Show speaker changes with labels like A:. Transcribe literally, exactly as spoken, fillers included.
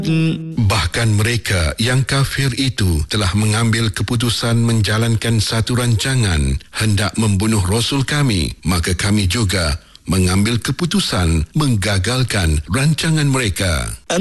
A: Bahkan mereka yang kafir itu telah mengambil keputusan menjalankan satu rancangan hendak membunuh Rasul kami, maka kami juga mengambil keputusan menggagalkan rancangan mereka.